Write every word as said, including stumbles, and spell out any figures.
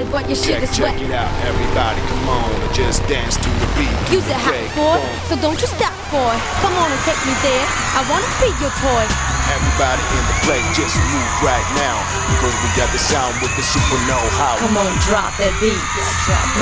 but your shit check, is wet. check it out, everybody, come on and just dance to the beat. Use it hot, boy, so don't you stop, boy. Come on and take me there. I wanna be your toy. Everybody in the place, just move right now, because we got the sound with the super know-how. Come on, drop that beat.